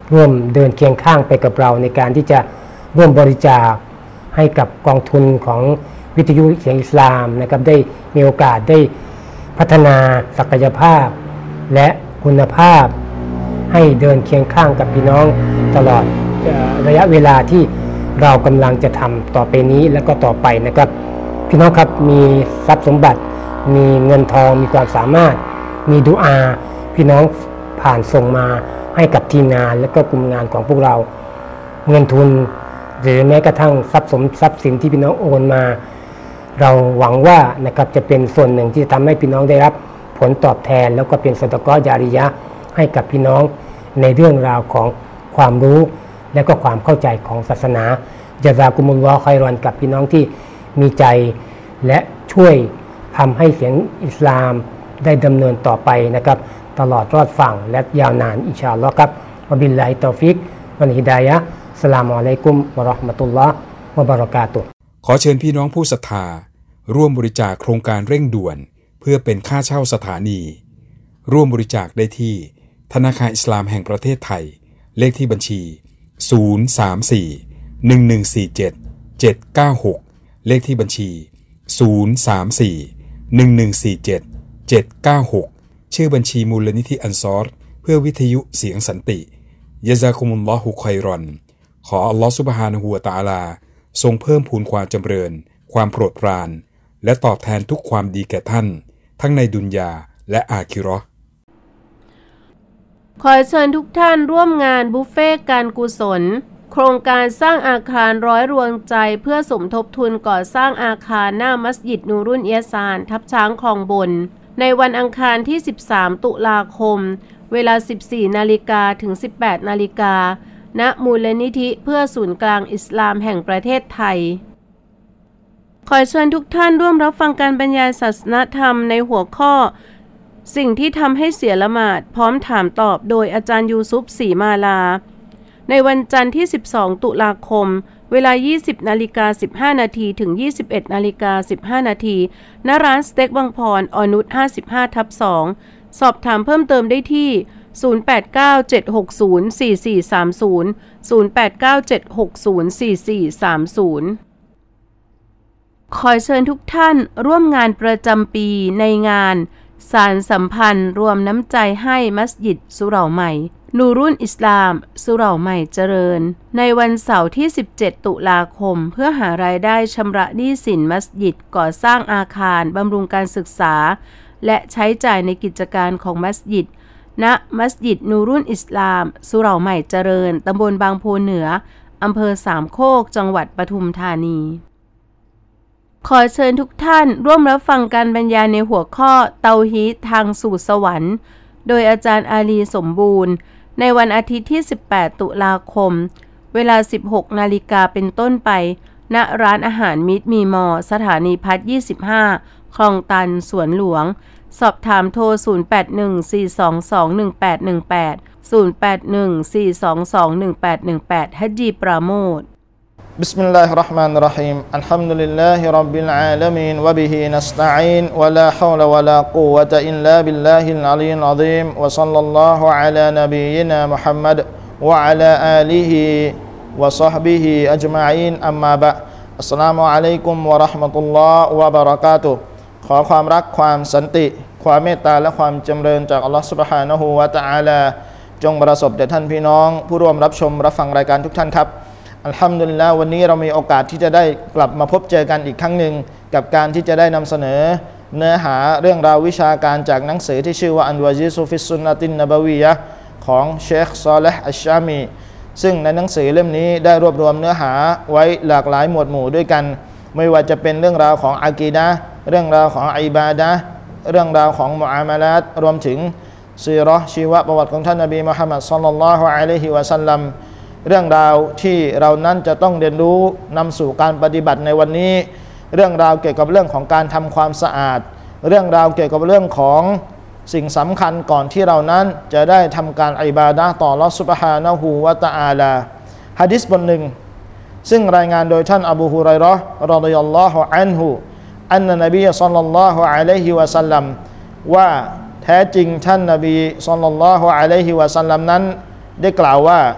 ร่วมเดินเคียงข้างไปกับเราในการที่จะร่วมบริจาคให้กับกองทุนของวิทยุเสียงอิสลามนะครับได้มีโอกาสได้พัฒนาศักยภาพและคุณภาพให้เดินเคียงข้างกับพี่น้องตลอดระยะเวลาที่เรากำลังจะทำต่อไปนี้และก็ต่อไปนะครับพี่น้องครับมีทรัพย์สมบัติมีเงินทองมีความสามารถมีดุอาพี่น้องผ่านส่งมาให้กับทีมงานและก็กลุ่มงานของพวกเราเงินทุนหรือแม้กระทั่งทรัพย์สินที่พี่น้องโอนมาเราหวังว่านะครับจะเป็นส่วนหนึ่งที่จะทำให้พี่น้องได้รับผลตอบแทนแล้วก็เป็นซอดาเกาะห์ญาริยะห์ให้กับพี่น้องในเรื่องราวของความรู้และก็ความเข้าใจของศาสนาญะซากุมุลลอฮ์ค็อยรอนกับพี่น้องที่มีใจและช่วยทำให้เสียงอิสลามได้ดำเนินต่อไปนะครับตลอดรอดฝั่งและยาวนานอินชาอัลลอฮ์ครับวะบิลลาฮิตตอฟิกวัลฮิดายะฮ์อัสสลามุอะลัยกุมวะเราะห์มะตุลลอฮ์วะบะเราะกาตุฮ์ขอเชิญพี่น้องผู้ศรัทธาร่วมบริจาคโครงการเร่งด่วนเพื่อเป็นค่าเช่าสถานีร่วมบริจาคได้ที่ธนาคารอิสลามแห่งประเทศไทยเลขที่บัญชี034-1147-796เลขที่บัญชี034-1147-796ชื่อบัญชีมูลนิธิอันซอรเพื่อวิทยุเสียงสันติยะซากุมุลลอฮุค็อยรอนขออัลลอฮฺซุบฮานะฮูวะตะอาลาทรงเพิ่มพูนความจำเริญความโปรดปรานและตอบแทนทุกความดีแก่ท่านทั้งในดุนยาและอาคิเราะห์ขอเชิญทุกท่านร่วมงานบุฟเฟ่การกุศลโครงการสร้างอาคารร้อยรวงใจเพื่อสมทบทุนก่อสร้างอาคารหน้ามัสยิดนูรุนเอียซานทับช้างคลองบนในวันอังคารที่ 13 ตุลาคมเวลา 14 นาฬิกาถึง 18 นาฬิกาณมูลนิธิเพื่อศูนย์กลางอิสลามแห่งประเทศไทยขอเชิญทุกท่านร่วมรับฟังการบรรยายศาสนธรรมในหัวข้อสิ่งที่ทำให้เสียละหมาดพร้อมถามตอบโดยอาจารย์ยูซุฟศรีมาลาในวันจันทร์ที่ 12 ตุลาคมเวลา 20:15 นาทีถึง 21:15 นาทีณร้านสเต็กบางพรอนุช 55/2 สอบถามเพิ่มเติมได้ที่ 0897604430 0897604430 ขอเชิญทุกท่านร่วมงานประจำปีในงานสารสัมพันธ์รวมน้ำใจให้มัสยิดสุเหร่าใหม่นูรุนอิสลามสุเหร่าใหม่เจริญในวันเสาร์ที่ 17 ตุลาคมเพื่อหารายได้ชำระหนี้สินมัสยิดก่อสร้างอาคารบำรุงการศึกษาและใช้จ่ายในกิจการของมัสยิดณมัสยิดนูรุนอิสลามสุเหร่าใหม่เจริญตำบลบางโพเหนืออำเภอสามโคกจังหวัดปทุมธานีขอเชิญทุกท่านร่วมรับฟังการบรรยายในหัวข้อเตาฮีดทางสู่สวรรค์โดยอาจารย์อาลีสมบูรณ์ในวันอาทิตย์ที่ 18 ตุลาคมเวลา 16 นาฬิกาเป็นต้นไปณร้านอาหารมิตรมีมอสถานีพัฒน์25คลองตันสวนหลวงสอบถามโทร 0814221818 0814221818 ฮัจญีปราโมท بسم الله الرحمن الرحيم الحمد لله رب العالمين وبه نستعين ولا حول ولا قوة إلا بالله العلي العظيم وصلى الله على نبينا محمد وعلى آله وصحبه أجمعين أما بعد السلام عليكم ورحمة الله وبركاته ขอความรักความสันติความเมตตาและความจำเริญจากอัลลอฮฺซุบฮานะฮูวะตะอาลาจงประสบแด่ท่านพี่น้องผู้ร่วมรับชมรับฟังรายการทุกท่านครับอัลฮัมดุลิลลาห์วันนี้เรามีโอกาสที่จะได้กลับมาพบเจอกันอีกครั้งหนึ่งกับการที่จะได้นำเสนอเนื้อหาเรื่องราววิชาการจากหนังสือที่ชื่อว่าอันวาจิซุฟิสซุนนะตินนบะวียะห์ของเชคซอลิห์อัชชามีซึ่งในหนังสือเล่มนี้ได้รวบรวมเนื้อหาไว้หลากหลายหมวดหมู่ด้วยกันไม่ว่าจะเป็นเรื่องราวของอากีดะห์เรื่องราวของอิบาดะห์เรื่องราวของมุอามาลาตรวมถึงซีเราะห์ชีวประวัติของท่านนบีมุฮัมมัดศ็อลลัลลอฮุอะลัยฮิวะซัลลัมเรื่องราวที่เรานั้นจะต้องเรียนรู้นำสู่การปฏิบัติในวันนี้เรื่องราวเกี่ยวกับเรื่องของการทำความสะอาดเรื่องราวเกี่ยวกับเรื่องของสิ่งสำคัญก่อนที่เรานั้นจะได้ทำการอิบาดะห์ต่ออัลเลาะห์ซุบฮานะฮูวะตะอาลาหะดีษบทหนึ่งซึ่งรายงานโดยท่านอบูฮุรอยเราะห์รอฎิยัลลอฮุอันฮุอันนบีศ็อลลัลลอฮุอะลัยฮิวะซัลลัมว่าแท้จริงท่านนบีศ็อลลัลลอฮุอะลัยฮิวะซัลลัมนั้นได้กล่าวว่า